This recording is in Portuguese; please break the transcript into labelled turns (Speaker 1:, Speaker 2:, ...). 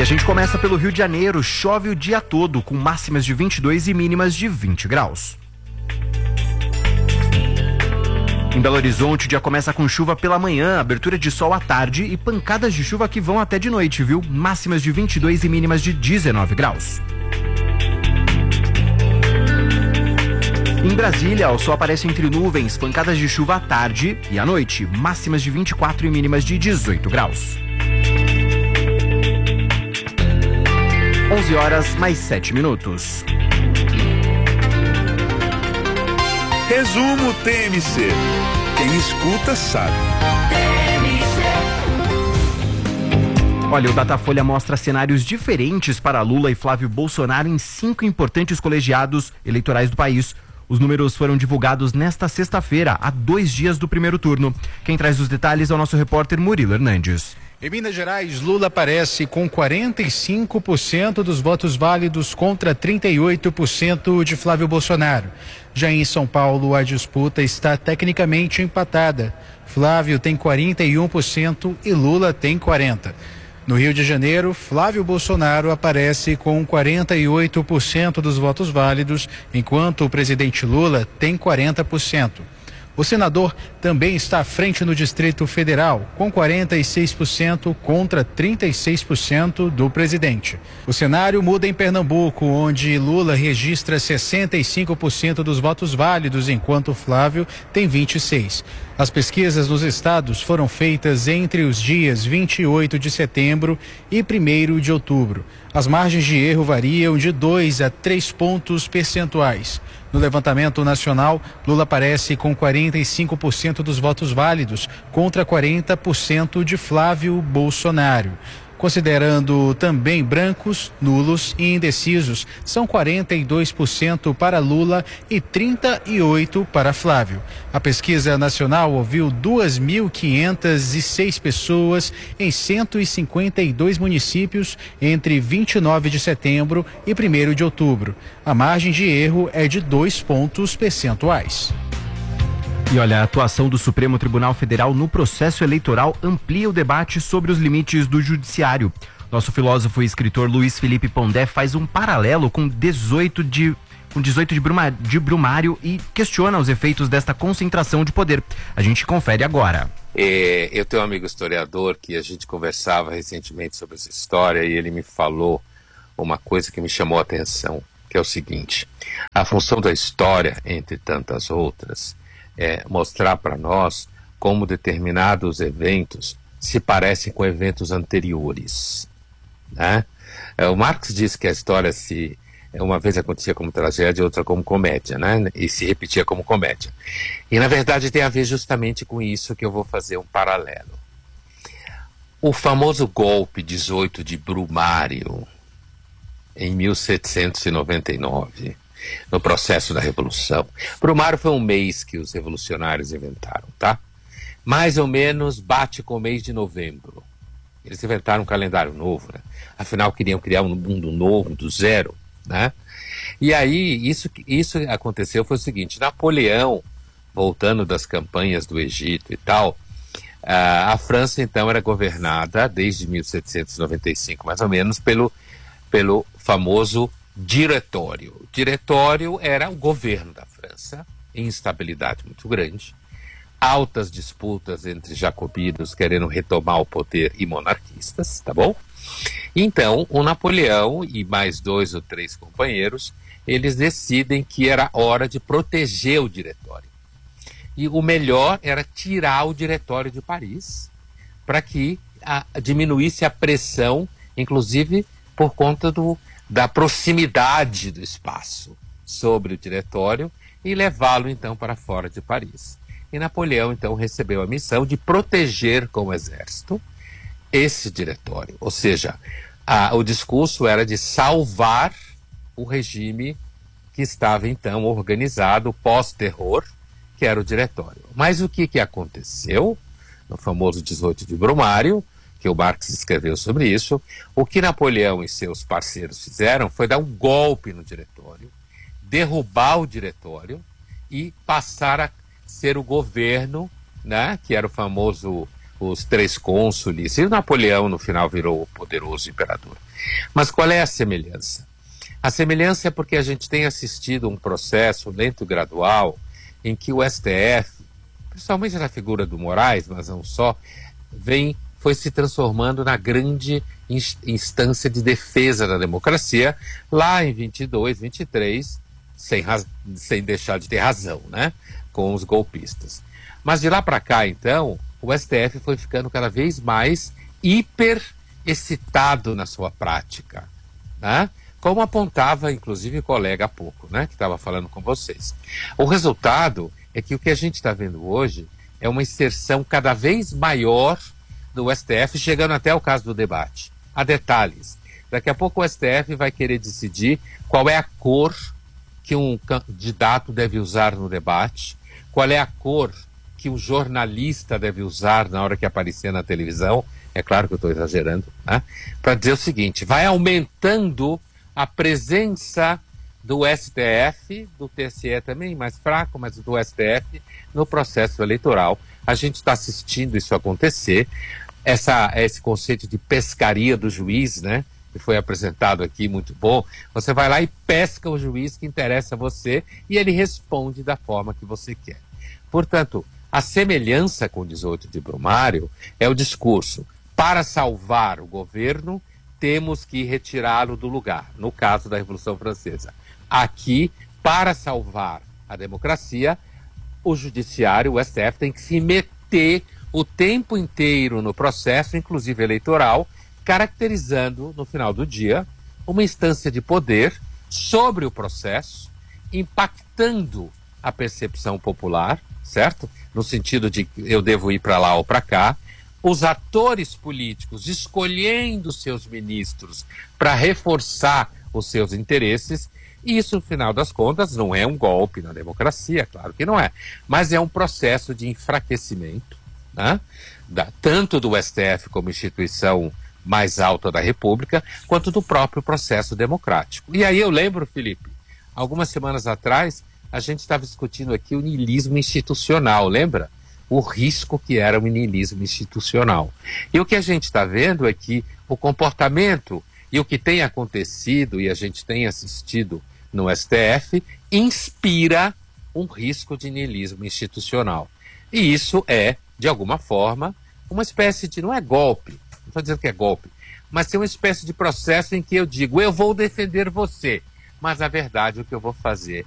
Speaker 1: a gente começa pelo Rio de Janeiro. Chove o dia todo, com máximas de 22 e mínimas de 20 graus. Em Belo Horizonte, o dia começa com chuva pela manhã, abertura de sol à tarde e pancadas de chuva que vão até de noite, viu? Máximas de 22 e mínimas de 19 graus. Em Brasília, o sol aparece entre nuvens, pancadas de chuva à tarde e à noite, máximas de 24 e mínimas de 18 graus. 11 horas mais 7 minutos.
Speaker 2: Resumo TMC. Quem escuta sabe.
Speaker 1: Olha, o Datafolha mostra cenários diferentes para Lula e Flávio Bolsonaro em 5 importantes colegiados eleitorais do país. Os números foram divulgados nesta sexta-feira, a 2 dias do primeiro turno. Quem traz os detalhes é o nosso repórter Murilo Hernandes.
Speaker 3: Em Minas Gerais, Lula aparece com 45% dos votos válidos contra 38% de Flávio Bolsonaro. Já em São Paulo, a disputa está tecnicamente empatada. Flávio tem 41% e Lula tem 40%. No Rio de Janeiro, Flávio Bolsonaro aparece com 48% dos votos válidos, enquanto o presidente Lula tem 40%. O senador também está à frente no Distrito Federal, com 46% contra 36% do presidente. O cenário muda em Pernambuco, onde Lula registra 65% dos votos válidos, enquanto Flávio tem 26%. As pesquisas nos estados foram feitas entre os dias 28 de setembro e 1º de outubro. As margens de erro variam de 2 a 3 pontos percentuais. No levantamento nacional, Lula aparece com 45% dos votos válidos contra 40% de Flávio Bolsonaro. Considerando também brancos, nulos e indecisos, são 42% para Lula e 38% para Flávio. A pesquisa nacional ouviu 2.506 pessoas em 152 municípios entre 29 de setembro e 1º de outubro. A margem de erro é de 2 pontos percentuais.
Speaker 1: E olha, a atuação do Supremo Tribunal Federal no processo eleitoral amplia o debate sobre os limites do judiciário. Nosso filósofo e escritor Luiz Felipe Pondé faz um paralelo com 18 de Brumário e questiona os efeitos desta concentração de poder. A gente confere agora.
Speaker 4: Eu tenho um amigo historiador que a gente conversava recentemente sobre essa história e ele me falou uma coisa que me chamou a atenção, que é o seguinte: a função da história, entre tantas outras, é mostrar para nós como determinados eventos se parecem com eventos anteriores, né? O Marx disse que a história uma vez acontecia como tragédia, outra como comédia, né? E se repetia como comédia. E na verdade tem a ver justamente com isso que eu vou fazer um paralelo. O famoso golpe 18 de Brumário, em 1799, no processo da Revolução. Brumário foi um mês que os revolucionários inventaram, tá? Mais ou menos bate com o mês de novembro. Eles inventaram um calendário novo, né? Afinal, queriam criar um mundo novo, do zero, né? E aí, isso aconteceu foi o seguinte: Napoleão, voltando das campanhas do Egito e tal, a França, então, era governada, desde 1795, mais ou menos, pelo famoso diretório. O diretório era o governo da França, em instabilidade muito grande, altas disputas entre jacobinos querendo retomar o poder e monarquistas, tá bom? Então, o Napoleão e mais 2 ou 3 companheiros, eles decidem que era hora de proteger o diretório. E o melhor era tirar o diretório de Paris, para que diminuísse a pressão, inclusive por conta da proximidade do espaço sobre o diretório, e levá-lo então para fora de Paris. E Napoleão então recebeu a missão de proteger com o exército esse diretório, ou seja, o discurso era de salvar o regime que estava então organizado pós-terror, que era o diretório. Mas o que aconteceu no famoso 18 de Brumário, que o Marx escreveu sobre isso? O que Napoleão e seus parceiros fizeram foi dar um golpe no diretório, derrubar o diretório e passar a ser o governo, né, que era o os 3 cônsules, e o Napoleão no final virou o poderoso imperador. Mas qual é a semelhança? A semelhança é porque a gente tem assistido um processo lento e gradual em que o STF, principalmente na figura do Moraes, mas não só, foi se transformando na grande instância de defesa da democracia, lá em 22, 23, sem deixar de ter razão, né, com os golpistas. Mas de lá para cá, então, o STF foi ficando cada vez mais hiper excitado na sua prática, né? Como apontava, inclusive, o colega há pouco, né, que estava falando com vocês. O resultado é que o que a gente está vendo hoje é uma inserção cada vez maior do STF, chegando até o caso do debate. Há detalhes. Daqui a pouco o STF vai querer decidir qual é a cor que um candidato deve usar no debate, qual é a cor que o jornalista deve usar na hora que aparecer na televisão. É claro que eu estou exagerando, né? Para dizer o seguinte, vai aumentando a presença do STF, do TSE também, mais fraco, mas do STF, no processo eleitoral. A gente está assistindo isso acontecer. Esse conceito de pescaria do juiz, né, que foi apresentado aqui, muito bom. Você vai lá e pesca o juiz que interessa a você e ele responde da forma que você quer. Portanto, a semelhança com o 18 de Brumário é o discurso: para salvar o governo, temos que retirá-lo do lugar, no caso da Revolução Francesa. Aqui, para salvar a democracia, o judiciário, o STF, tem que se meter o tempo inteiro no processo, inclusive eleitoral, caracterizando, no final do dia, uma instância de poder sobre o processo, impactando a percepção popular, certo? No sentido de eu devo ir para lá ou para cá, os atores políticos escolhendo seus ministros para reforçar os seus interesses. E isso, no final das contas, não é um golpe na democracia, claro que não é, mas é um processo de enfraquecimento, né, tanto do STF como instituição mais alta da República, quanto do próprio processo democrático. E aí eu lembro, Felipe, algumas semanas atrás, a gente estava discutindo aqui o niilismo institucional, lembra? O risco que era o niilismo institucional. E o que a gente está vendo é que o comportamento e o que tem acontecido, e a gente tem assistido no STF, inspira um risco de niilismo institucional. E isso é, de alguma forma, uma espécie de, não é golpe, não estou dizendo que é golpe, mas é uma espécie de processo em que eu digo, eu vou defender você, mas na verdade o que eu vou fazer